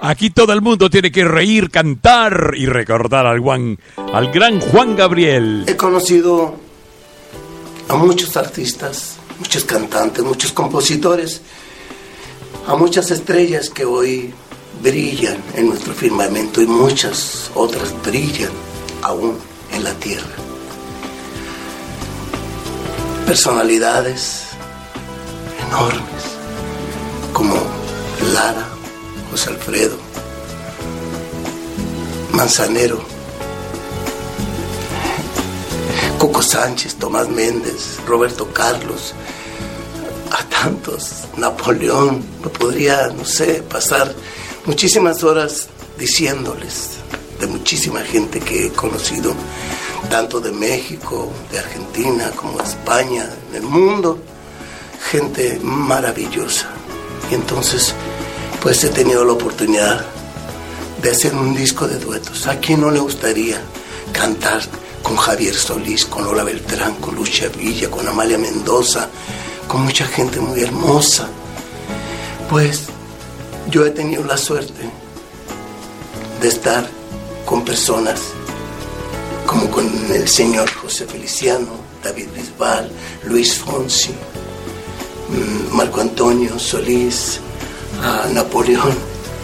Aquí todo el mundo tiene que reír, cantar y recordar al gran Juan Gabriel. He conocido a muchos artistas, muchos cantantes, muchos compositores, a muchas estrellas que hoy brillan en nuestro firmamento y muchas otras brillan aún en la tierra. Personalidades enormes como Lara, José Alfredo, Manzanero, Coco Sánchez, Tomás Méndez, Roberto Carlos, a tantos, Napoleón. Me podría, no sé, pasar muchísimas horas diciéndoles de muchísima gente que he conocido, tanto de México, de Argentina, como de España, en el mundo, gente maravillosa. Y entonces, pues he tenido la oportunidad de hacer un disco de duetos. ¿A quién no le gustaría cantar con Javier Solís, con Lola Beltrán, con Lucia Villa, con Amalia Mendoza, con mucha gente muy hermosa? Pues yo he tenido la suerte de estar con personas como con el señor José Feliciano, David Bisbal, Luis Fonsi, Marco Antonio Solís, Napoleón,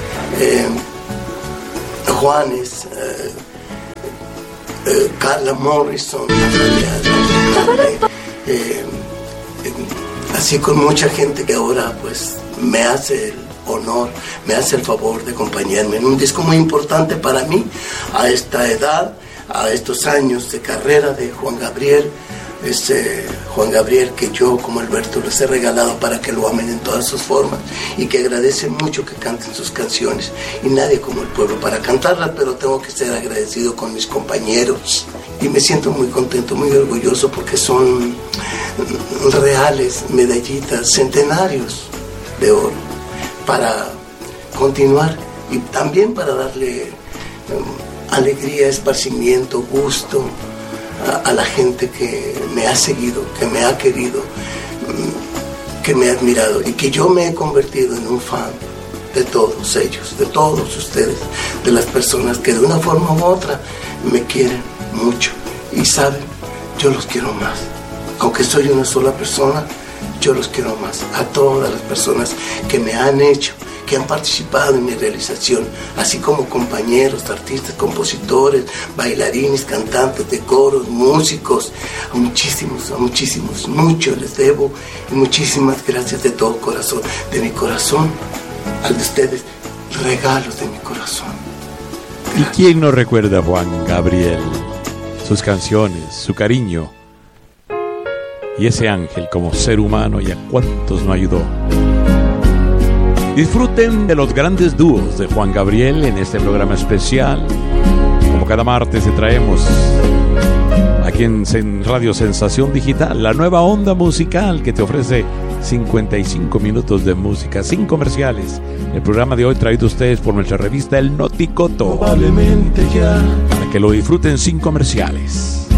Juanes, Carla Morrison, así con mucha gente que ahora pues me hace el honor, me hace el favor de acompañarme en un disco muy importante para mí a esta edad, a estos años de carrera de Juan Gabriel. Juan Gabriel que yo como Alberto les he regalado para que lo amen en todas sus formas y que agradecen mucho que canten sus canciones, y nadie como el pueblo para cantarlas, pero tengo que ser agradecido con mis compañeros y me siento muy contento, muy orgulloso porque son reales medallitas, centenarios de oro para continuar y también para darle alegría, esparcimiento, gusto a la gente que me ha seguido, que me ha querido, que me ha admirado y que yo me he convertido en un fan de todos ellos, de todos ustedes, de las personas que de una forma u otra me quieren mucho y saben, yo los quiero más. Aunque soy una sola persona, yo los quiero más. A todas las personas que me han hecho, que han participado en mi realización, así como compañeros, artistas, compositores, bailarines, cantantes de coros, músicos, a muchísimos, mucho les debo y muchísimas gracias de todo corazón, de mi corazón al de ustedes, regalos de mi corazón. Gracias. ¿Y quién no recuerda a Juan Gabriel? Sus canciones, su cariño y ese ángel como ser humano, y a cuántos no ayudó. Disfruten de los grandes dúos de Juan Gabriel en este programa especial. Como cada martes te traemos aquí en Radio Sensación Digital la nueva onda musical que te ofrece 55 minutos de música sin comerciales. El programa de hoy traído a ustedes por nuestra revista El Noticoto, probablemente ya, para que lo disfruten sin comerciales.